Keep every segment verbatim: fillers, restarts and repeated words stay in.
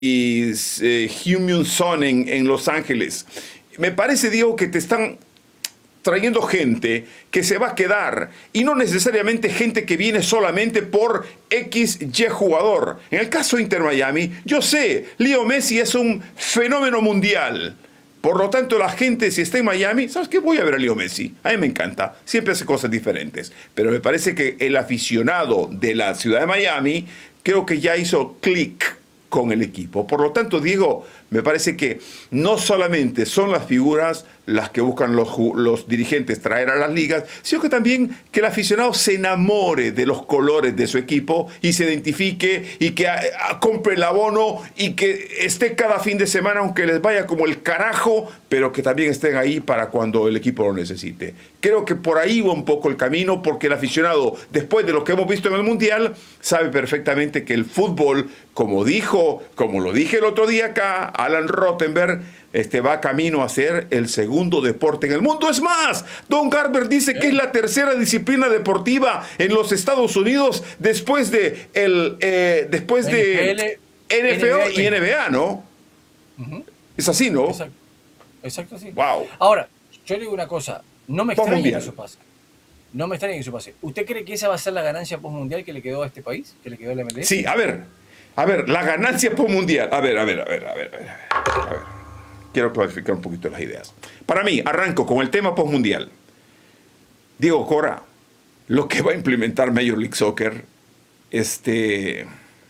y eh, Heung-min Son en, en Los Ángeles. Me parece, Diego, que te están trayendo gente que se va a quedar y no necesariamente gente que viene solamente por X Y jugador. En el caso de Inter Miami, yo sé, Leo Messi es un fenómeno mundial. Por lo tanto, la gente, si está en Miami, ¿sabes qué? Voy a ver a Leo Messi. A mí me encanta. Siempre hace cosas diferentes. Pero me parece que el aficionado de la ciudad de Miami creo que ya hizo clic con el equipo. Por lo tanto, Diego, me parece que no solamente son las figuras las que buscan los, los dirigentes traer a las ligas, sino que también que el aficionado se enamore de los colores de su equipo y se identifique y que a, a, compre el abono y que esté cada fin de semana, aunque les vaya como el carajo, pero que también estén ahí para cuando el equipo lo necesite. Creo que por ahí va un poco el camino, porque el aficionado, después de lo que hemos visto en el Mundial, sabe perfectamente que el fútbol, como dijo, como lo dije el otro día acá, Alan Rottenberg, este va camino a ser el segundo deporte en el mundo. Es más, Don Garber dice que es la tercera disciplina deportiva en los Estados Unidos después de el eh, después de N F L y N B A, ¿no? Uh-huh. Es así, ¿no? Exacto, exacto, sí. Wow. Ahora, yo le digo una cosa, no me extraña que eso pase. No me extraña que eso pase. ¿Usted cree que esa va a ser la ganancia postmundial que le quedó a este país? ¿Que le quedó a la M L S? Sí, a ver, a ver, la ganancia postmundial. A ver, a ver, a ver, a ver, a ver. A ver. Quiero clarificar un poquito las ideas. Para mí, arranco con el tema postmundial. Diego Cora, lo que va a implementar Major League Soccer, este,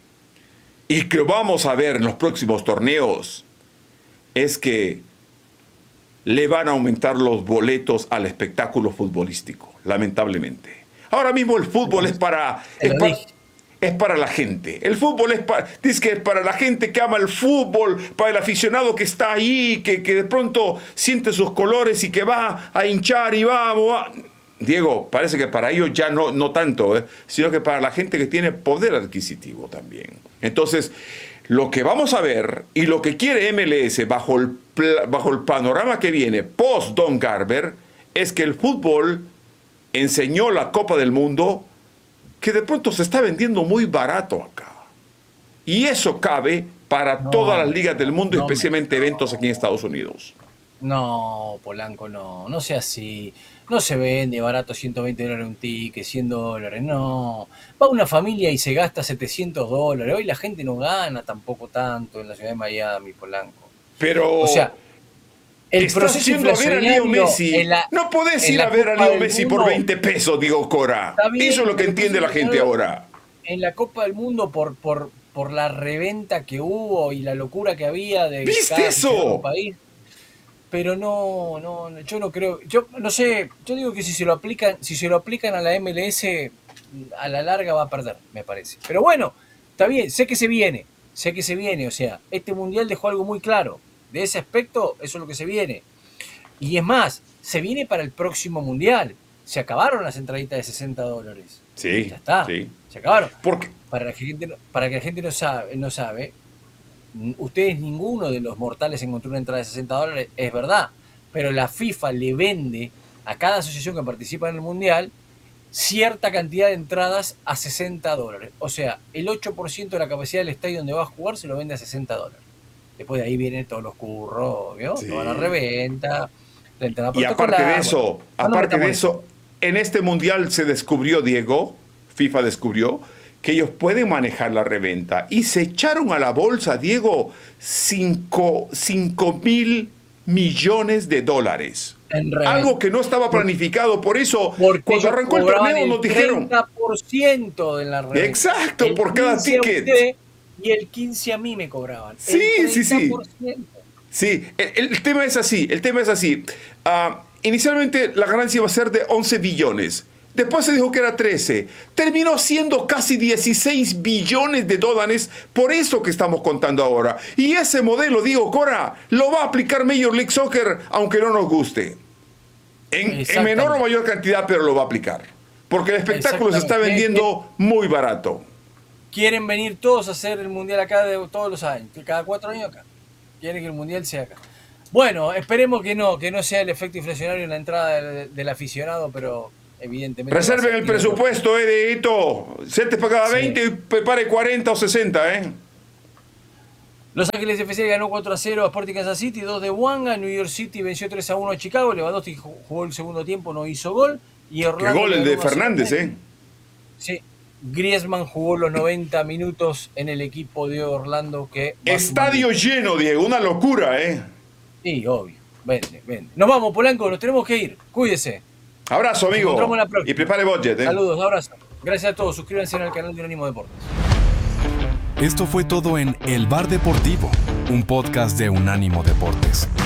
y que vamos a ver en los próximos torneos, es que le van a aumentar los boletos al espectáculo futbolístico, lamentablemente. Ahora mismo el fútbol es para... Es para Es para la gente. El fútbol es para, dice que es para la gente que ama el fútbol, para el aficionado que está ahí, que, que de pronto siente sus colores y que va a hinchar y va, va. Diego, parece que para ellos ya no, no tanto, ¿eh? Sino que para la gente que tiene poder adquisitivo también. Entonces, lo que vamos a ver y lo que quiere M L S bajo el, bajo el panorama que viene post Don Garber es que el fútbol enseñó la Copa del Mundo que de pronto se está vendiendo muy barato acá. Y eso cabe para no, todas las ligas del mundo, no, especialmente no. eventos aquí en Estados Unidos. No, Polanco, no. No sea así. No se vende barato ciento veinte dólares un ticket, cien dólares, no. Va una familia y se gasta setecientos dólares. Hoy la gente no gana tampoco tanto en la ciudad de Miami, Polanco. Pero... O sea, el estás yendo a ver a Leo Messi. La, no podés ir a ver a Leo Messi mundo, por veinte pesos, digo, Cora. Bien, eso es lo que entiende la gente ahora. En la Copa del Mundo, por, por, por la reventa que hubo y la locura que había de ¿Viste cada eso? País. Pero no, no, yo no creo. Yo no sé, yo digo que si se lo aplican, si se lo aplican a la M L S, a la larga va a perder, me parece. Pero bueno, está bien, sé que se viene, sé que se viene. O sea, este mundial dejó algo muy claro. De ese aspecto, eso es lo que se viene. Y es más, se viene para el próximo mundial. Se acabaron las entraditas de sesenta dólares. Sí. Ya está. Sí. Se acabaron. Porque... Para, la gente, para que la gente no sabe, no sabe, ustedes ninguno de los mortales encontró una entrada de sesenta dólares, es verdad. Pero la FIFA le vende a cada asociación que participa en el mundial cierta cantidad de entradas a sesenta dólares. O sea, el ocho por ciento de la capacidad del estadio donde va a jugar se lo vende a sesenta dólares. Después de ahí vienen todos los curros, ¿vio? Sí. Toda la reventa, la entrada y aparte de eso, bueno, aparte de eso, en este mundial se descubrió, Diego, FIFA descubrió, que ellos pueden manejar la reventa. Y se echaron a la bolsa, Diego, cinco mil millones de dólares. Algo que no estaba planificado. Por eso, porque cuando arrancó el torneo, nos dijeron... treinta por ciento de la reventa. Exacto, el por cada ticket. Usted, y el quince a mí me cobraban. Sí, sí, sí. Sí, el, el tema es así, el tema es así. Uh, inicialmente la ganancia iba a ser de once billones. Después se dijo que era trece. Terminó siendo casi dieciséis billones de dólares por eso que estamos contando ahora. Y ese modelo, digo, Cora, lo va a aplicar Major League Soccer aunque no nos guste. En, en menor o mayor cantidad, pero lo va a aplicar. Porque el espectáculo se está vendiendo muy barato. Quieren venir todos a hacer el mundial acá de todos los años, cada cuatro años acá. Quieren que el mundial sea acá. Bueno, esperemos que no, que no sea el efecto inflacionario en la entrada del, del aficionado, pero evidentemente... Reserven el presupuesto, eh, de Hito. Sete para cada veinte sí. Y prepare cuarenta o sesenta, ¿eh? Los Ángeles F C ganó cuatro a cero a Sporting Kansas City, dos de Wanga. New York City venció tres a uno a Chicago. Lewandowski jugó el segundo tiempo, no hizo gol. Y Orlando. Qué gol el de Fernández, ¿eh? Sí. Griezmann jugó los noventa minutos en el equipo de Orlando. Que Estadio lleno, Diego, una locura, ¿eh? Sí, obvio. Vende, vende. Nos vamos, Polanco, nos tenemos que ir. Cuídese. Abrazo, amigo. Nos encontramos la próxima. Y prepare budget, ¿eh? Saludos, abrazo. Gracias a todos. Suscríbanse al canal de Unánimo Deportes. Esto fue todo en El Bar Deportivo, un podcast de Unánimo Deportes.